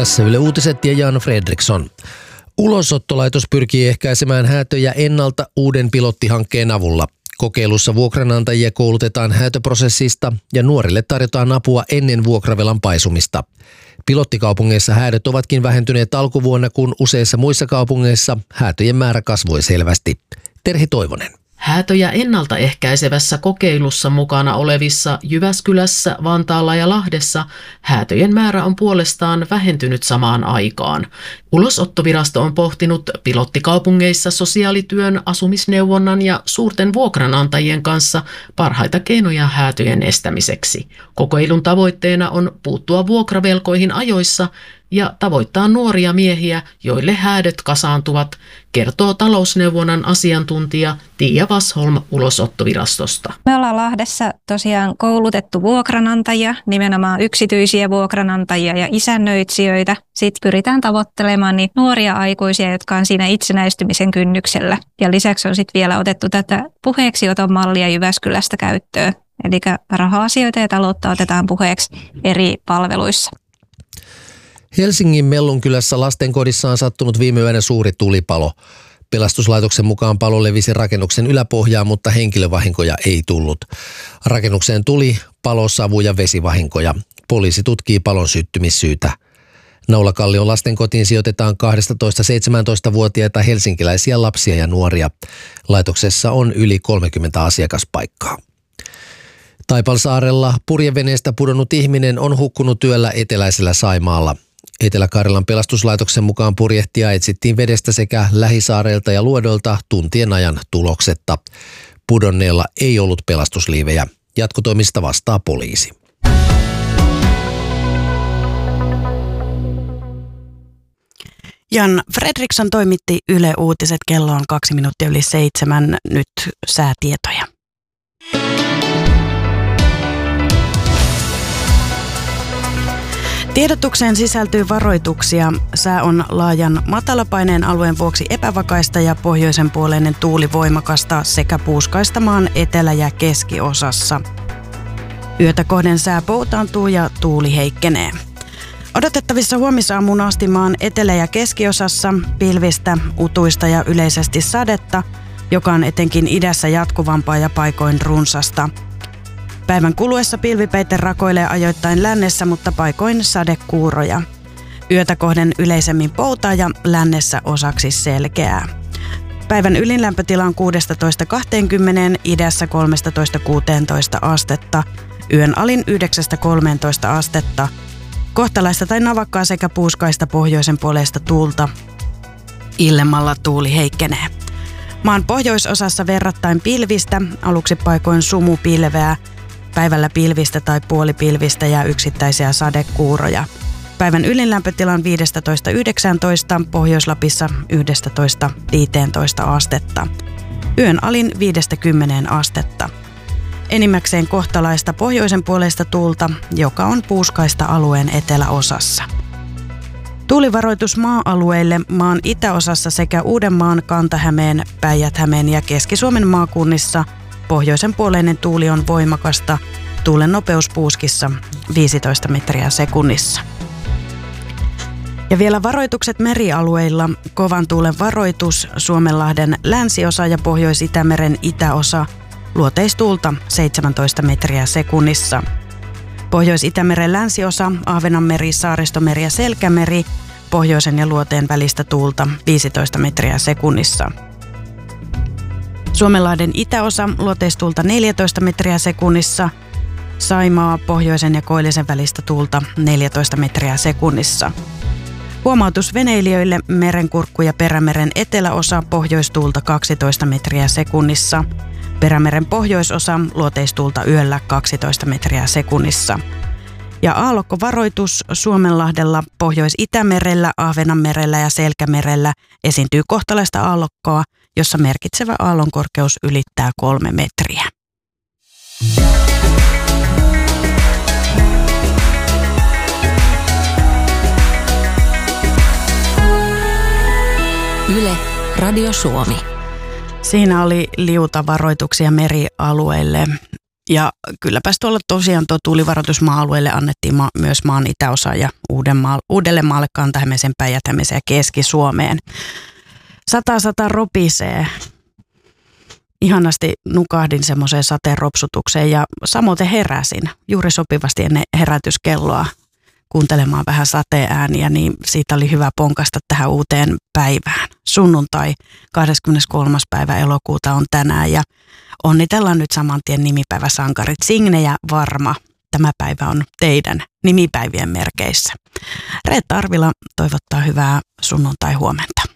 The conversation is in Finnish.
Tässä Yle Uutiset ja Jan Fredriksson. Ulosottolaitos pyrkii ehkäisemään häätöjä ennalta uuden pilottihankkeen avulla. Kokeilussa vuokranantajia koulutetaan häätöprosessista ja nuorille tarjotaan apua ennen vuokravelan paisumista. Pilottikaupungeissa häädöt ovatkin vähentyneet alkuvuonna, kun useissa muissa kaupungeissa häätöjen määrä kasvoi selvästi. Terhi Toivonen. Häätöjä ennaltaehkäisevässä kokeilussa mukana olevissa Jyväskylässä, Vantaalla ja Lahdessa häätöjen määrä on puolestaan vähentynyt samaan aikaan. Ulosottovirasto on pohtinut pilottikaupungeissa sosiaalityön, asumisneuvonnan ja suurten vuokranantajien kanssa parhaita keinoja häätöjen estämiseksi. Kokeilun tavoitteena on puuttua vuokravelkoihin ajoissa ja tavoittaa nuoria miehiä, joille häädöt kasaantuvat, kertoo talousneuvonnan asiantuntija Tiia Vasholm Ulosottovirastosta. Me ollaan Lahdessa tosiaan koulutettu vuokranantajia, nimenomaan yksityisiä vuokranantajia ja isännöitsijöitä. Sitten pyritään tavoittelemaan niitä nuoria aikuisia, jotka on siinä itsenäistymisen kynnyksellä. Ja lisäksi on sitten vielä otettu tätä puheeksioton mallia Jyväskylästä käyttöön. Eli raha-asioita ja taloutta otetaan puheeksi eri palveluissa. Helsingin Mellunkylässä lastenkodissa on sattunut viime yönä suuri tulipalo. Pelastuslaitoksen mukaan palo levisi rakennuksen yläpohjaan, mutta henkilövahinkoja ei tullut. Rakennukseen tuli palosavu- ja vesivahinkoja. Poliisi tutkii palon syttymissyytä. Naulakallion lastenkotiin sijoitetaan 12-17-vuotiaita helsinkiläisiä lapsia ja nuoria. Laitoksessa on yli 30 asiakaspaikkaa. Taipalsaarella purjeveneestä pudonnut ihminen on hukkunut yöllä eteläisellä Saimaalla. Etelä-Karjalan pelastuslaitoksen mukaan purjehtia etsittiin vedestä sekä lähisaareilta ja luodolta tuntien ajan tuloksetta. Pudonneella ei ollut pelastusliivejä. Jatkotoimista vastaa poliisi. Jan Fredriksson toimitti Yle Uutiset, kello on 7:02, nyt säätietoja. Tiedotukseen sisältyy varoituksia. Sää on laajan matalapaineen alueen vuoksi epävakaista ja pohjoisen puoleinen tuuli voimakasta sekä puuskaista maan etelä- ja keskiosassa. Yötä kohden sää poutaantuu ja tuuli heikkenee. Odotettavissa huomisaamuun asti maan etelä- ja keskiosassa pilvistä, utuista ja yleisesti sadetta, joka on etenkin idässä jatkuvampaa ja paikoin runsasta. Päivän kuluessa pilvipeite rakoilee ajoittain lännessä, mutta paikoin sadekuuroja. Yötä kohden yleisemmin poutaa ja lännessä osaksi selkeää. Päivän ylinlämpötila on 16-20, idässä 13-16 astetta, yön alin 9-13 astetta. Kohtalaista tai navakkaa sekä puuskaista pohjoisen puoleista tuulta. Illemmalla tuuli heikkenee. Maan pohjoisosassa verrattain pilvistä, aluksi paikoin sumupilveä, päivällä pilvistä tai puolipilvistä ja yksittäisiä sadekuuroja. Päivän ylinlämpötila on 15-19, Pohjois-Lapissa 11-15 astetta. Yön alin 5-10 astetta. Enimmäkseen kohtalaista pohjoisen puoleista tuulta, joka on puuskaista alueen eteläosassa. Tuulivaroitus maa-alueille maan itäosassa sekä Uudenmaan, Kanta-Hämeen, Päijät-Hämeen ja Keski-Suomen maakunnissa. Pohjoisen puoleinen tuuli on voimakasta, tuulen nopeus puuskissa 15 metriä sekunnissa. Ja vielä varoitukset merialueilla. Kovan tuulen varoitus Suomenlahden länsiosa ja Pohjois-Itämeren itäosa. Luoteistuulta 17 metriä sekunnissa. Pohjois-Itämeren länsiosa, Ahvenanmeri, Saaristomeri ja Selkämeri. Pohjoisen ja luoteen välistä tuulta 15 metriä sekunnissa. Suomenlahden itäosa, luoteistuulta 14 metriä sekunnissa. Saimaa, pohjoisen ja koillisen välistä tuulta 14 metriä sekunnissa. Huomautus veneilijöille: Merenkurkku ja Perämeren eteläosa, pohjoistuulta 12 metriä sekunnissa. Perämeren pohjoisosa, luoteistuulta yöllä 12 metriä sekunnissa. Ja aallokkovaroitus Suomenlahdella, Pohjois-Itämerellä, Ahvenanmerellä ja Selkämerellä esiintyy kohtalaista aallokkoa, jossa merkitsevä aallonkorkeus ylittää 3 metriä. Yle, Radio Suomi. Siinä oli liutavaroituksia merialueille. Ja kylläpäs tuolla tosiaan tuo tuulivaroitusmaa-alueelle annettiin myös maan itäosa ja Uudellemaalle, Kanta-Hämeeseen, Päijät-Hämeeseen ja Keski-Suomeen. Sata ropisee. Ihanasti nukahdin semmoiseen sateen ropsutukseen ja samoin heräsin juuri sopivasti ennen herätyskelloa kuuntelemaan vähän sateen ääniä, niin siitä oli hyvä ponkasta tähän uuteen päivään. Sunnuntai 23. päivä elokuuta on tänään ja onnitellaan nyt saman tien nimipäiväsankarit Signe ja Varma. Tämä päivä on teidän nimipäivien merkeissä. Reetta Arvila toivottaa hyvää sunnuntai huomenta.